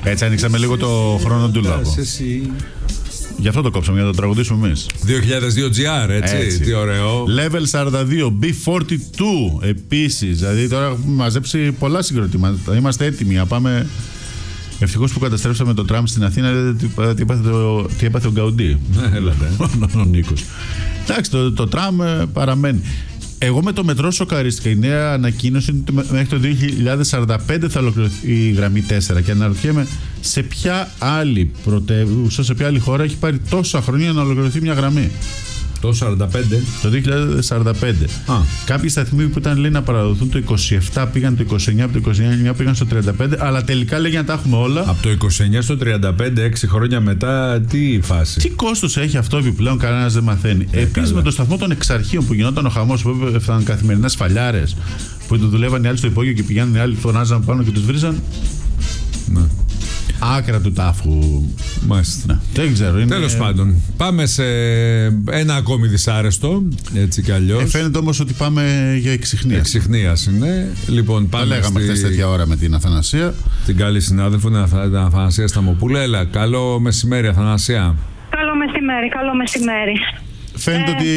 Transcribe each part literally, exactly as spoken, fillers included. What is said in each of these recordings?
Έτσι ανοίξαμε λίγο το χρόνο του λόγου. Γι' αυτό το κόψαμε, για να το τραγουδήσουμε εμείς. δύο χιλιάδες δύο τζι αρ, έτσι, έτσι. Τι ωραίο. Level σαράντα δύο, μπι φορty two επίσης. Δηλαδή τώρα έχουμε μαζέψει πολλά συγκροτήματα. Είμαστε έτοιμοι να πάμε. Ευτυχώς που καταστρέψαμε το τραμ στην Αθήνα, δηλαδή τι έπαθε, το, τι έπαθε ο Γκαουντή. Έλατε. Ο Νίκος. Εντάξει, το, το τραμ παραμένει. Εγώ με το μετρό σοκαρίστηκα. Η νέα ανακοίνωση είναι ότι μέχρι το δύο χιλιάδες σαράντα πέντε θα ολοκληρωθεί η γραμμή τέσσερα και αναρωτιέμαι σε ποια άλλη πρωτεύουσα, σε ποια άλλη χώρα έχει πάρει τόσα χρόνια να ολοκληρωθεί μια γραμμή. Το σαράντα πέντε. Το δύο χιλιάδες σαράντα πέντε. Α. Κάποιοι σταθμοί που ήταν λέει να παραδοθούν το είκοσι επτά πήγαν το είκοσι εννιά, από το είκοσι εννιά πήγαν στο τριάντα πέντε, αλλά τελικά λέγει να τα έχουμε όλα. Από το είκοσι εννιά στο τριάντα πέντε, έξι χρόνια μετά, τι φάση. Τι κόστος έχει αυτό επιπλέον, κανένας δεν μαθαίνει. Ε, Επίσης με το σταθμό των Εξαρχείων που γινόταν ο χαμός, που έφταναν καθημερινά σφαλιάρες, που το δουλεύαν οι άλλοι στο υπόγειο και πηγαίνουν οι άλλοι, φωνάζαν πάνω και τους βρίζαν. Ναι. Άκρα του τάφου. Μάλιστα. Ναι, δεν ξέρω. Είναι... Τέλος πάντων, πάμε σε ένα ακόμη δυσάρεστο. Έτσι κι αλλιώς. Ε, φαίνεται όμως ότι πάμε για εξιχνίαση. Εξιχνίαση, ναι. Λοιπόν, πάμε. Τα λέγαμε χθες στη... τέτοια ώρα με την Αθανασία. Την καλή συνάδελφο, την Αθανασία Σταμοπούλα. Έλα, καλό μεσημέρι, Αθανασία. Καλό μεσημέρι, καλό μεσημέρι. Φαίνεται ε... ότι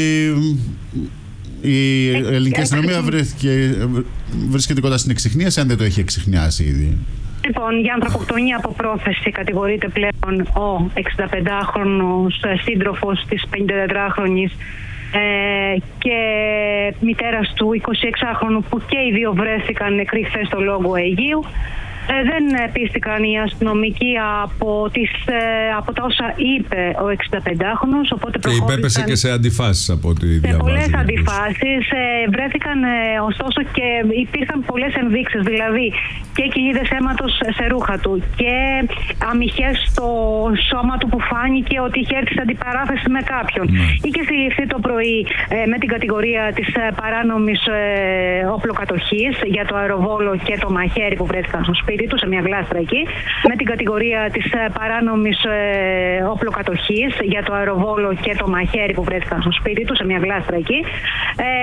η ελληνική αστυνομία βρίσκεται κοντά στην εξιχνίαση, αν δεν το έχει εξιχνιάσει ήδη. Λοιπόν, για ανθρωποκτονία από πρόθεση κατηγορείται πλέον ο εξηνταπεντάχρονος σύντροφος της πενηντατετράχρονης ε, και μητέρας του εικοσιεξάχρονου, που και οι δύο βρέθηκαν νεκροί χθες στο Λόγο Αιγείου. Ε, δεν πίστηκαν οι αστυνομικοί από, τις, ε, από τα όσα είπε ο εξηνταπεντάχρονος, οπότε προχώρησαν. Και υπέπεσε και σε αντιφάσεις από ό,τι διαβάζει. Σε πολλές αντιφάσεις. Ε, βρέθηκαν ε, ωστόσο και υπήρχαν πολλές ενδείξεις, δηλαδή και κοιλίδες αίματος σε ρούχα του και αμυχές στο σώμα του που φάνηκε ότι είχε έρθει σε αντιπαράθεση με κάποιον. Mm. Είχε συλληφθεί το πρωί ε, με την κατηγορία της ε, παράνομης ε, όπλοκατοχής για το αεροβόλο και το μαχαίρι που βρέθηκαν στο σπίτι του, σε μια γλάστρα εκεί, με την κατηγορία της ε, παράνομης ε, όπλοκατοχής για το αεροβόλο και το μαχαίρι που βρέθηκαν στο σπίτι του, σε μια γλάστρα εκεί. Ε,